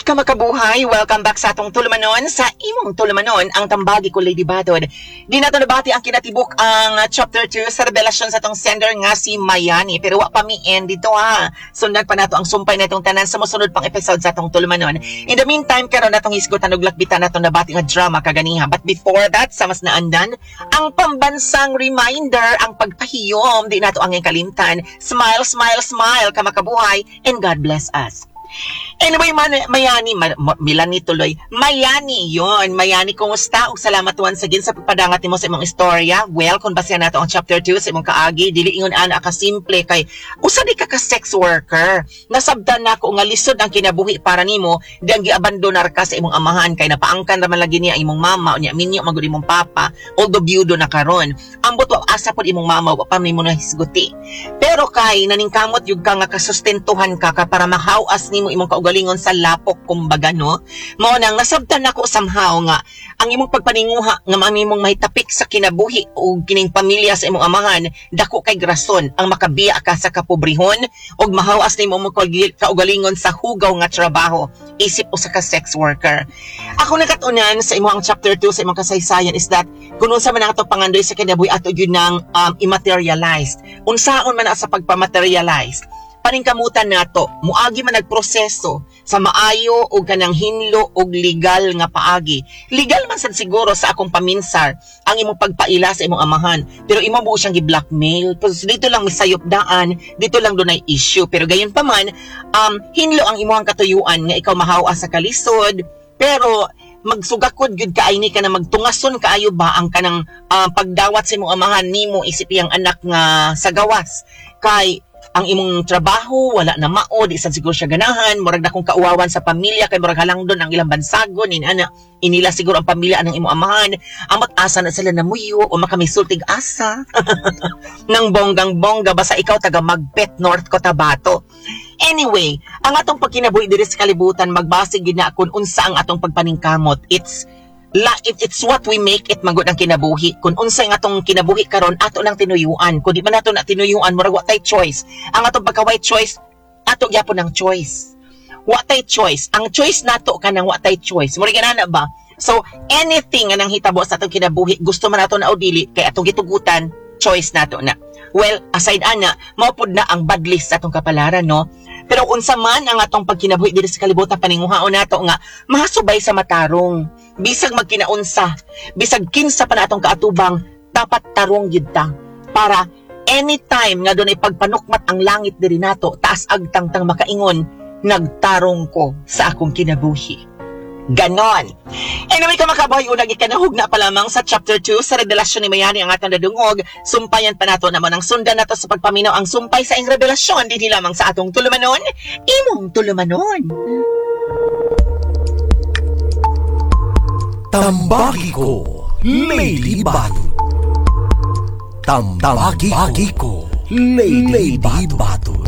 Kamakabuhay, welcome back sa atong tulumanon. Sa imong tulumanon, ang tambagi ko Lady Badod. Di nato nabati ang kinatibuk ang chapter 2 sa revelasyon sa atong sender nga si Mayani. Pero wa pa mi end dito ha. Sundan pa nato ang sumpay natong tanan sa mosunod pang episode sa atong tulumanon. In the meantime, karon natong hisgutan og lakbitan natong nabati nga drama kaganiha. But before that, sa mas naandan, ang pambansang reminder, ang pagpahiyom, di nato ang kalimtan. Smile, smile, smile, kamakabuhay, and God bless us. Anyway, Mayani, Milani tuloy. Mayani yon. Mayani, kumusta? O salamat once again sa pagpadangat mo sa imong istorya. Well, kung basihan nato ang chapter 2 sa imong kaagi, dili ingon ana ka simple kay usa di ka sex worker. Nasabdan nako nga lisod ang kinabuhi para nimo, dang giabandonar ka sa imong amahan kay napaangkan ra man lagi niya imong mama o niya minyo magud imong papa, although byudo na karon. Ambot wa asa pod imong mama wa pa nimo na hisguti. Pero kay naningkamot yug ka nga kasustentuhan ka para mahawas nimo imong kaugalingon sa lapok kumbaga no, mao nang nasabtan nako somehow nga ang imong pagpaninguha nga mamimong mahitapik sa kinabuhi o kining pamilya sa imong amahan dako kay grason ang makabiya ka sa kapobrehon og mahawas nimo imong kaugalingon sa hugaw nga trabaho isip usa ka sex worker. Ako nakatunan sa imong chapter 2 sa imong kasaysayan is that kung unsa man ang ato pangandoy sa kinabuhi ato gyud nang immaterialized, unsaon man sa pagpamaterialize paningkamutan nato, muagi man nagproseso sa maayo o kanang hinlo o legal nga paagi. Legal man sad siguro sa akong paminsar ang imong pagpaila sa imong amahan. Pero imo mo siyang gi-blackmail. Dito lang misayop daan, dito lang dunay issue. Pero gayon pa man, hinlo ang imong katuyuan nga ikaw mahawa sa kalisod. Pero magsugakod gyud kaayni ka na magtungason kaayo ba ang kanang pagdawat sa imong amahan nimo isip iyang anak nga sa gawas. Kay ang imong trabaho wala na mao di sad siguro siya ganahan, murag na kung kauwawan sa pamilya kay murag halangdon ang ilang bansagon inila siguro ang pamilya ng imong amahan amat asa na sila namuyo o makamisultig asa nang bonggang bongga basta ikaw taga Magpet North Cotabato. Anyway, ang atong pagkinabuhi diri sa kalibutan magbase gid na kun unsa ang atong pagpaningkamot. It's what we make it magud ang kinabuhi. Kung unsay nga atong kinabuhi karon ato lang tinuyuan. Kung di man nato na tinuyuan murag wa tay choice. Ang atong pagka-white choice ato gyapon ang choice. Wa tay choice. Ang choice nato kanang wa tay choice. Murag ana ba? So anything nga nang hitabo sa atong kinabuhi gusto man nato na o dili kay atong gitugutan choice nato na. Well, aside ana, maupod na ang bad list sa atong kapalaran, no? Pero unsa man ang atong pagkinabuhi diri sa kalibutan paninguhaon nato nga mahasubay sa matarong. Bisag magkinaunsa, bisag kinsa pa na atong kaatubang, dapat tarong gyud ta para anytime nga dunay pagpanukmat ang langit diri nato, taas agtang makaingon, nagtarong ko sa akong kinabuhi. Ganon. Anyway, kamakabuhay unang ikanahog na pa lamang sa chapter 2 sa revelasyon ni Mayani ang atong nadungog. Sumpayan pa nato naman ang sundan nato sa pagpaminaw ang sumpay sa ing revelasyon dinhi lamang sa atong tulumanon, imong tulumanon. Tambagi ko, Lady Badod. Tambagi ko, Lady Badod.